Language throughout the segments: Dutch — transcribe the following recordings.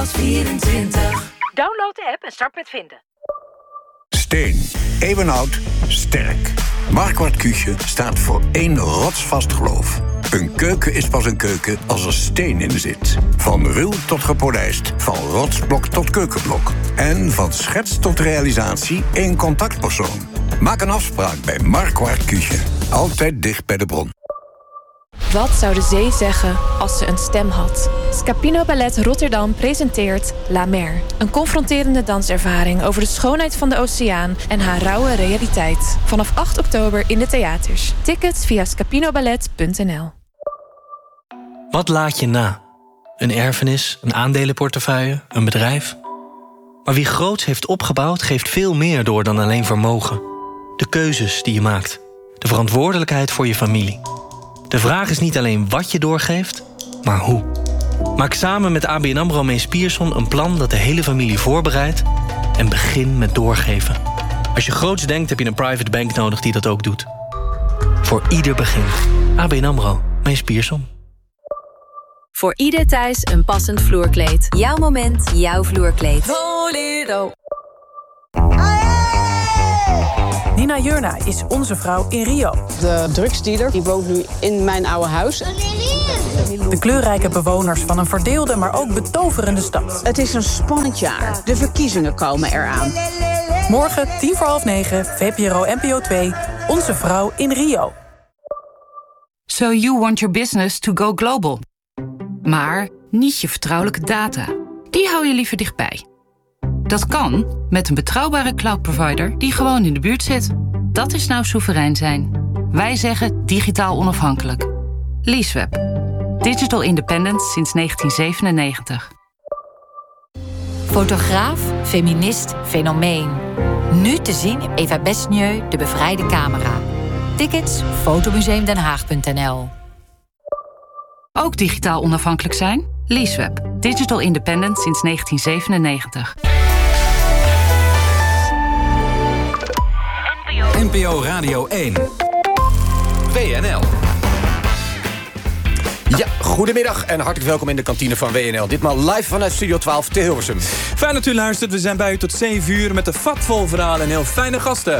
Stadsgast24. Download de app en start met vinden. Steen, eeuwenoud, sterk. Marquardt Küche staat voor één rotsvast geloof. Een keuken is pas een keuken als er steen in zit. Van ruw tot gepolijst, van rotsblok tot keukenblok. En van schets tot realisatie één contactpersoon. Maak een afspraak bij Marquardt Küche. Altijd dicht bij de bron. Wat zou de zee zeggen als ze een stem had? Scapino Ballet Rotterdam presenteert La Mer. Een confronterende danservaring over de schoonheid van de oceaan en haar rauwe realiteit. Vanaf 8 oktober in de theaters. Tickets via scapinoballet.nl. Wat laat je na? Een erfenis, een aandelenportefeuille, een bedrijf? Maar wie groots heeft opgebouwd, geeft veel meer door dan alleen vermogen. De keuzes die je maakt. De verantwoordelijkheid voor je familie. De vraag is niet alleen wat je doorgeeft, maar hoe. Maak samen met ABN AMRO Mees Pierson een plan dat de hele familie voorbereidt en begin met doorgeven. Als je groots denkt, heb je een private bank nodig die dat ook doet. Voor ieder begin. ABN AMRO Mees Pierson. Voor ieder thuis een passend vloerkleed. Jouw moment, jouw vloerkleed. Voledo. Nina Jurna is onze vrouw in Rio. De drugsdealer die woont nu in mijn oude huis. De kleurrijke bewoners van een verdeelde, maar ook betoverende stad. Het is een spannend jaar. De verkiezingen komen eraan. Morgen 9:10, VPRO NPO 2, onze vrouw in Rio. So you want your business to go global. Maar niet je vertrouwelijke data. Die hou je liever dichtbij. Dat kan met een betrouwbare cloud-provider die gewoon in de buurt zit. Dat is nou soeverein zijn. Wij zeggen digitaal onafhankelijk. Leaseweb. Digital independence sinds 1997. Fotograaf, feminist, fenomeen. Nu te zien in Eva Besnieu, De Bevrijde Camera. Tickets fotomuseumdenhaag.nl. Ook digitaal onafhankelijk zijn? Leaseweb. Digital independence sinds 1997. NPO Radio 1. WNL. Ja, goedemiddag en hartelijk welkom in de kantine van WNL. Ditmaal live vanuit Studio 12 te Hilversum. Fijn dat u luistert. We zijn bij u tot 7 uur met een vat vol verhalen en heel fijne gasten.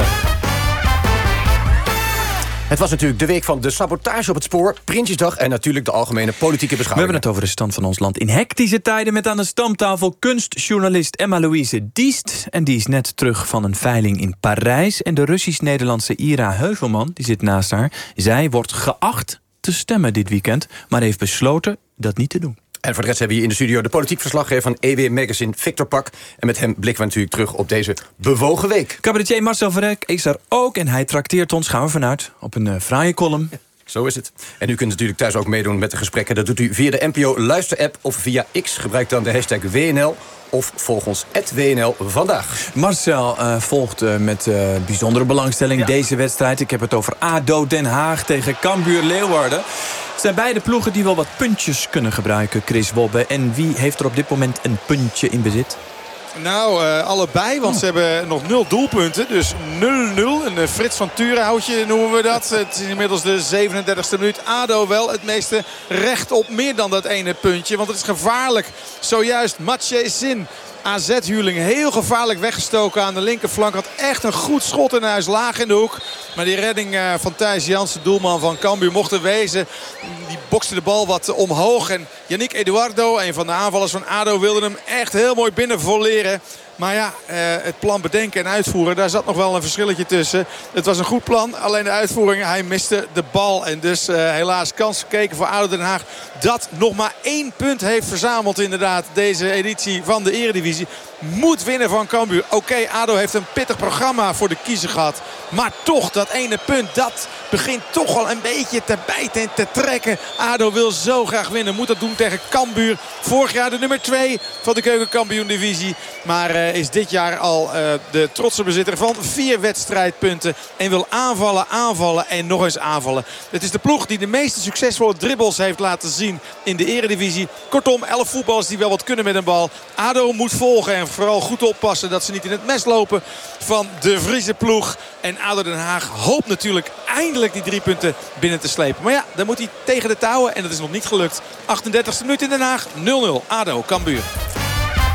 Het was natuurlijk de week van de sabotage op het spoor, Prinsjesdag en natuurlijk de algemene politieke beschouwing. We hebben het over de stand van ons land in hectische tijden met aan de stamtafel kunstjournalist Emma-Louise Diest. En die is net terug van een veiling in Parijs. En de Russisch-Nederlandse Ira Heuvelman, die zit naast haar. Zij wordt geacht te stemmen dit weekend, maar heeft besloten dat niet te doen. En voor de rest hebben we hier in de studio de politiek verslaggever van EW Magazine, Victor Pak. En met hem blikken we natuurlijk terug op deze bewogen week. Cabaretier Marcel Verrek is er ook en hij trakteert ons, gaan we vanuit, op een fraaie column. Ja, zo is het. En u kunt natuurlijk thuis ook meedoen met de gesprekken. Dat doet u via de NPO Luister-app of via X. Gebruik dan de hashtag WNL. Of volg ons @WNL vandaag. Marcel volgt met bijzondere belangstelling deze wedstrijd. Ik heb het over ADO Den Haag tegen Cambuur Leeuwarden. Het zijn beide ploegen die wel wat puntjes kunnen gebruiken, Chris Wobbe. En wie heeft er op dit moment een puntje in bezit? Nou, allebei, want ze hebben nog 0 doelpunten. Dus 0-0. Een Frits van Turenhoutje noemen we dat. Het is inmiddels de 37e minuut. ADO wel het meeste recht op meer dan dat ene puntje. Want het is gevaarlijk. Zojuist Mathieu Zin. AZ-huurling heel gevaarlijk weggestoken aan de linkerflank. Had echt een goed schot in huis, laag in de hoek. Maar die redding van Thijs Jansen, doelman van Cambuur, mocht er wezen. Die bokste de bal wat omhoog. En Yannick Eduardo, een van de aanvallers van ADO, wilde hem echt heel mooi binnen volleren. Maar ja, het plan bedenken en uitvoeren, daar zat nog wel een verschilletje tussen. Het was een goed plan, alleen de uitvoering, hij miste de bal. En dus helaas kans gekeken voor ADO Den Haag. Dat nog maar 1 punt heeft verzameld inderdaad deze editie van de Eredivisie. Moet winnen van Cambuur. Oké, ADO heeft een pittig programma voor de kiezer gehad. Maar toch, dat ene punt, dat begint toch wel een beetje te bijten en te trekken. ADO wil zo graag winnen. Moet dat doen tegen Cambuur. Vorig jaar de nummer 2 van de Keukenkampioen-divisie. Maar is dit jaar al de trotse bezitter van 4 wedstrijdpunten. En wil aanvallen, aanvallen en nog eens aanvallen. Het is de ploeg die de meeste succesvolle dribbles heeft laten zien in de Eredivisie. Kortom, 11 voetballers die wel wat kunnen met een bal. ADO moet volgen en vooral goed oppassen dat ze niet in het mes lopen van de Friese ploeg. En ADO Den Haag hoopt natuurlijk eindelijk die 3 punten binnen te slepen. Maar ja, dan moet hij tegen de touwen en dat is nog niet gelukt. 38e minuut in Den Haag, 0-0. ADO, Cambuur.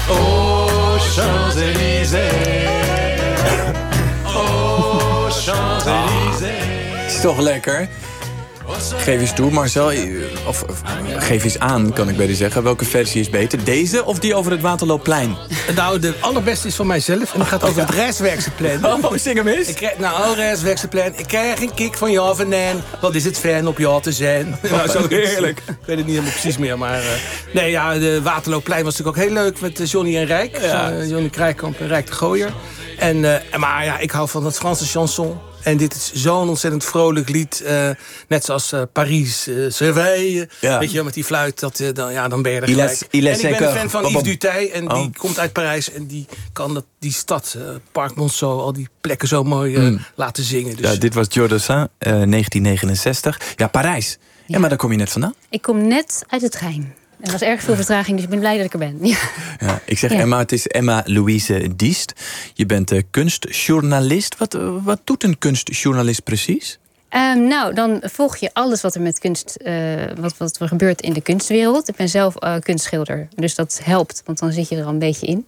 Oh, Champs-Élysées. Oh, Champs-Élysées. Is toch lekker? Geef eens toe, Marcel. Of geef eens aan, kan ik beter zeggen. Welke versie is beter? Deze of die over het Waterloopplein? Nou, de allerbeste is van mijzelf. En dat gaat over het Rijkswerksenplan. Oh, zing hem eens. Rijkswerksenplan. Ik krijg een kick van jou vandaan. Wat is het fijn op jou te zijn. Nou, zo heerlijk. Ik weet het niet helemaal precies meer. Maar de Waterloopplein was natuurlijk ook heel leuk met Johnny en Rijk. Ja. Johnny Krijkamp en Rijk de Gooier. Maar ja, ik hou van het Franse chanson. En dit is zo'n ontzettend vrolijk lied. Net zoals Paris, Seville. Ja. Weet je wel, met die fluit. Dan ben je er gelijk. En ik ben een fan van Yves Duteil. En die komt uit Parijs. En die kan die stad, Parc Monceau, al die plekken zo mooi laten zingen. Dus. Ja, dit was Jodassin, 1969. Ja, Parijs. Ja, maar daar kom je net vandaan. Ik kom net uit het Rijn. Er was erg veel vertraging, dus ik ben blij dat ik er ben. Ja. Ja, ik zeg Emma, het is Emma Louise Diest. Je bent kunstjournalist. Wat doet een kunstjournalist precies? Dan volg je alles wat er met kunst, wat er gebeurt in de kunstwereld. Ik ben zelf kunstschilder, dus dat helpt, want dan zit je er al een beetje in.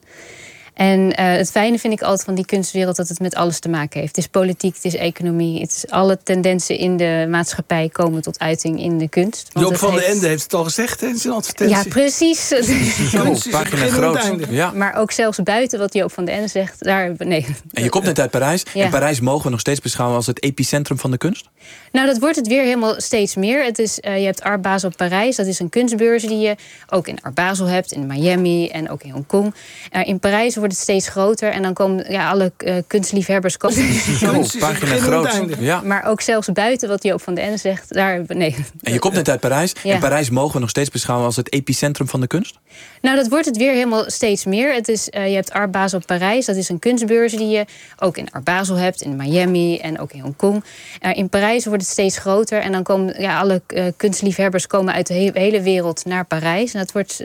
En het fijne vind ik altijd van die kunstwereld dat het met alles te maken heeft. Het is politiek, het is economie. Het is alle tendensen in de maatschappij komen tot uiting in de kunst. Joop van den Ende heeft het al gezegd in zijn advertentie. Ja, precies. Pagina groot. Ja. Maar ook zelfs buiten wat Joop van den Ende zegt. Nee. En je komt net uit Parijs. Ja. En Parijs mogen we nog steeds beschouwen als het epicentrum van de kunst? Nou, dat wordt het weer helemaal steeds meer. Het is, je hebt Art Basel Parijs. Dat is een kunstbeurs die je ook in Art Basel hebt. In Miami en ook in Hongkong. In Parijs wordt het steeds groter. En dan komen alle kunstliefhebbers pagina groot. Ja. Maar ook zelfs buiten wat Joop van den Ende zegt. Nee. En je komt net uit Parijs. Ja. En Parijs mogen we nog steeds beschouwen als het epicentrum van de kunst? Nou, dat wordt het weer helemaal steeds meer. Het is, je hebt Art Basel Parijs. Dat is een kunstbeurs die je ook in Art Basel hebt. In Miami en ook in Hongkong. In Parijs wordt het steeds groter. En dan komen alle kunstliefhebbers komen uit de hele wereld naar Parijs. En dat wordt